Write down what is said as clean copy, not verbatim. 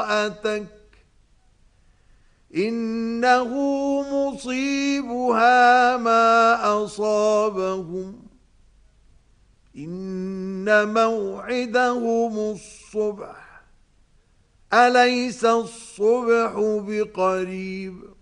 امرأتك إنه مصيبها ما أصابهم إن موعدهم الصبح أليس الصبح بقريب